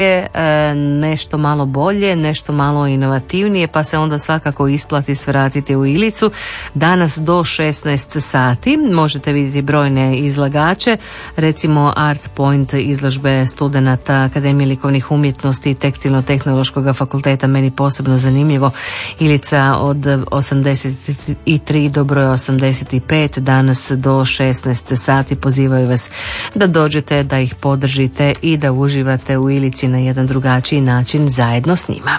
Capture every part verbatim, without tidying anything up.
nešto malo bolje, nešto malo inovativnije, pa se onda svakako isplati svratiti u Ilicu. Danas do šesnaest sati možete vidjeti brojne izlagače, recimo Art Point izložbe studenata Akademije likovnih umjetnosti i Tekstilno-tehnološkog fakulteta, meni posebno zanimljivo. Ilica od osamdeset tri do broja osamdeset pet, danas do šesnaest sati. Pozivaju vas da dođete, da ih podržite i da uživate u Ilici na jedan drugačiji način zajedno s njima.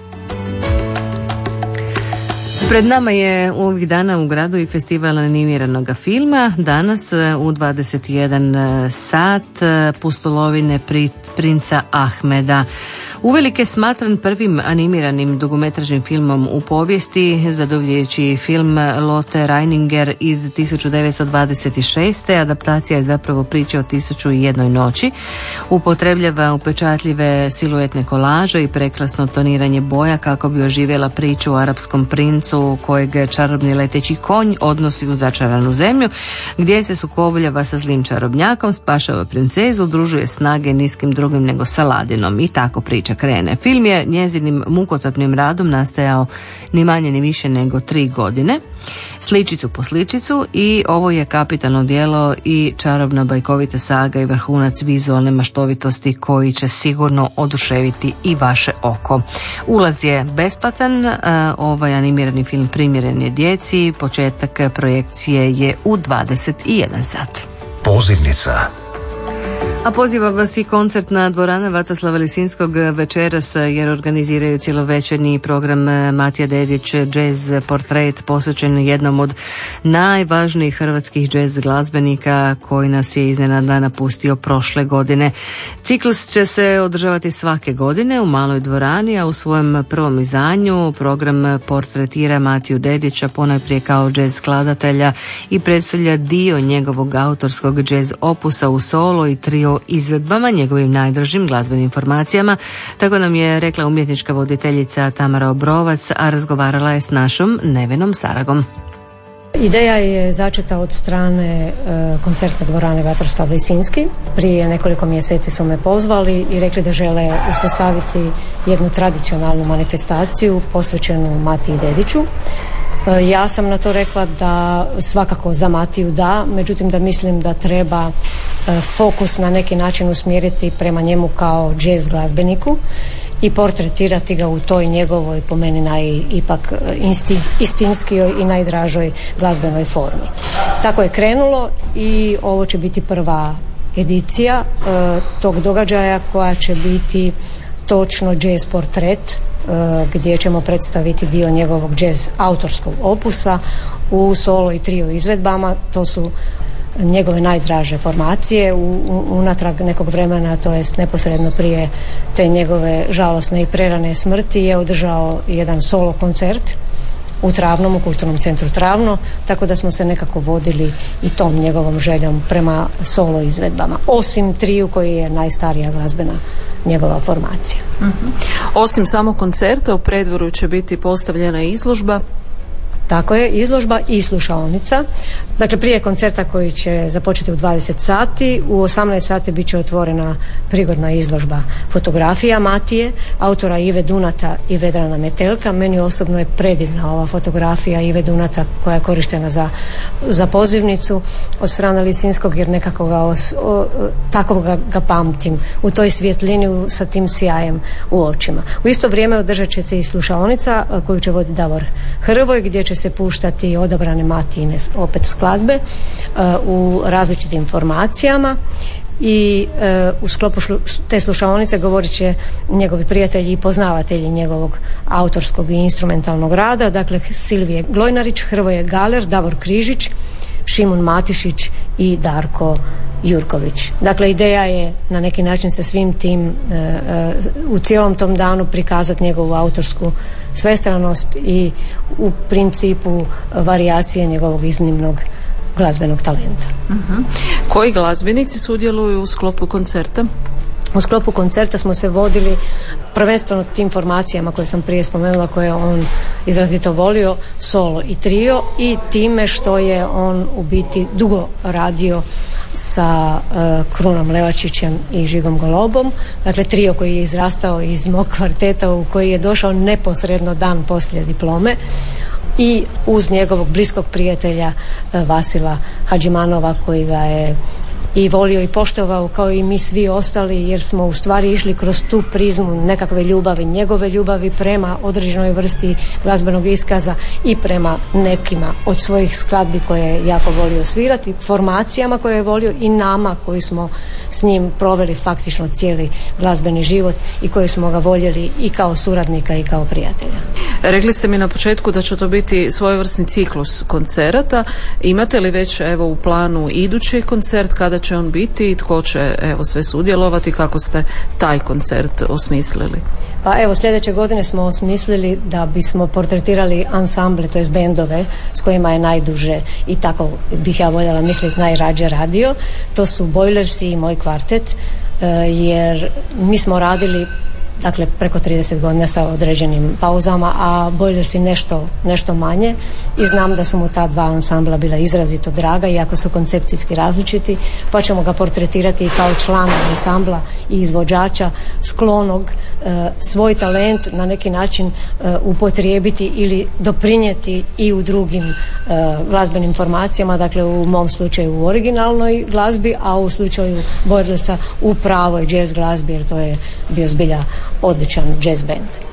Pred nama je ovih dana u gradu i festival animiranog filma. Danas u dvadeset jedan sat Pustolovine princa Ahmeda. Uvelike smatran prvim animiranim dugometražnim filmom u povijesti, zadovoljujući film Lotte Reininger iz tisuću devetsto dvadeset šeste. Adaptacija je zapravo priča o tisuću i jednoj noći. Upotrebljava upečatljive siluetne kolaže i prekrasno toniranje boja kako bi oživjela priču o arapskom princu kojeg čarobni leteći konj odnosi u začaranu zemlju, gdje se sukobljava sa zlim čarobnjakom, spašava princezu, udružuje snage niskim drugim nego s Aladinom i tako priča krene. Film je njezinim mukotrpnim radom nastajao ni manje ni više nego tri godine, sličicu po sličicu, i ovo je kapitalno djelo i čarobna bajkovita saga i vrhunac vizualne maštovitosti koji će sigurno oduševiti i vaše oko. Ulaz je besplatan, ovaj animirani film primjeren je djeci, početak projekcije je u dvadeset jedan sat. Pozivnica. A poziva vas i koncertna dvorana Vatoslava Lisinskog večeras, jer organiziraju cjelovečernji program Matija Dedić Jazz Portret, posvećen jednom od najvažnijih hrvatskih jazz glazbenika koji nas je iznenada napustio prošle godine. Ciklus će se održavati svake godine u maloj dvorani, a u svojem prvom izdanju program portretira Matiju Dedića ponajprije kao jazz skladatelja i predstavlja dio njegovog autorskog jazz opusa u solo i trio izvedbama, njegovim najdražim glazbenim informacijama. Tako nam je rekla umjetnička voditeljica Tamara Obrovac, a razgovarala je s našom Nevenom Saragom. Ideja je začeta od strane e, koncertne dvorane Vatroslav Lisinski. Prije nekoliko mjeseci su me pozvali i rekli da žele uspostaviti jednu tradicionalnu manifestaciju posvećenu Matiji Dediću. E, ja sam na to rekla da svakako za Matiju da, međutim da mislim da treba e, fokus na neki način usmjeriti prema njemu kao jazz glazbeniku i portretirati ga u toj njegovoj, po meni naj, ipak istinskijoj i najdražoj glazbenoj formi. Tako je krenulo i ovo će biti prva edicija e, tog događaja koja će biti točno jazz portret, e, gdje ćemo predstaviti dio njegovog jazz autorskog opusa u solo i trio izvedbama. To su njegove najdraže formacije. U, u, unatrag nekog vremena, to jest neposredno prije te njegove žalosne i prerane smrti, je održao jedan solo koncert u Travnom, u Kulturnom centru Travno, tako da smo se nekako vodili i tom njegovom željom prema solo izvedbama, osim triju koji je najstarija glazbena njegova formacija. Mm-hmm. Osim samog koncerta u predvoru će biti postavljena izložba. Tako je, izložba i slušaonica. Dakle, prije koncerta koji će započeti u dvadeset sati, u osamnaest sati bit će otvorena prigodna izložba fotografija Matije, autora Ive Dunata i Vedrana Metelka. Meni osobno je predivna ova fotografija Ive Dunata koja je korištena za, za pozivnicu od strane Lisinskog, jer nekako ga os, o, tako ga, ga pamtim u toj svjetlini sa tim sjajem u očima. U isto vrijeme održat će se i slušaonica koju će voditi Davor Hrvoj, gdje će se puštati odabrane Matijine opet skladbe uh, u različitim formacijama i uh, u sklopu šlu, te slušaonice govorit će njegovi prijatelji i poznavatelji njegovog autorskog i instrumentalnog rada, dakle Silvije Glojnarić, Hrvoje Galer, Davor Križić, Šimun Matišić i Darko Jurković. Dakle, ideja je na neki način sa svim tim uh, uh, u cijelom tom danu prikazati njegovu autorsku svestranost i u principu varijacije njegovog iznimnog glazbenog talenta. Uh-huh. Koji glazbenici sudjeluju u sklopu koncerta? U sklopu koncerta smo se vodili prvenstveno tim formacijama koje sam prije spomenula, koje on izrazito volio, solo i trio, i time što je on u biti dugo radio sa uh, Krunom Levačićem i Žigom Golobom, dakle trio koji je izrastao iz mog kvarteta, u koji je došao neposredno dan poslije diplome, i uz njegovog bliskog prijatelja uh, Vasila Hadžimanova, koji ga je i volio i poštovao kao i mi svi ostali, jer smo u stvari išli kroz tu prizmu nekakve ljubavi, njegove ljubavi prema određenoj vrsti glazbenog iskaza i prema nekima od svojih skladbi koje je jako volio svirati, formacijama koje je volio i nama koji smo s njim proveli faktično cijeli glazbeni život i koji smo ga voljeli i kao suradnika i kao prijatelja. Rekli ste mi na početku da će to biti svojevrsni ciklus koncerata. Imate li već evo u planu idući koncert, kada će on biti i tko će evo sve sudjelovati, kako ste taj koncert osmislili? Pa evo, sljedeće godine smo osmislili da bismo portretirali ansamble, to jest bendove s kojima je najduže i tako bih ja voljela misliti najrađe radio. To su Bojlersi i moj kvartet, jer mi smo radili dakle preko trideset godina sa određenim pauzama, a Bojlersi nešto, nešto manje, i znam da su mu ta dva ansambla bila izrazito draga, iako su koncepcijski različiti, pa ćemo ga portretirati kao člana ansambla i izvođača sklonog e, svoj talent na neki način e, upotrijebiti ili doprinijeti i u drugim e, glazbenim formacijama, dakle u mom slučaju u originalnoj glazbi, a u slučaju Bojlersa u pravoj jazz glazbi, jer to je bio zbilja odličan jazz band.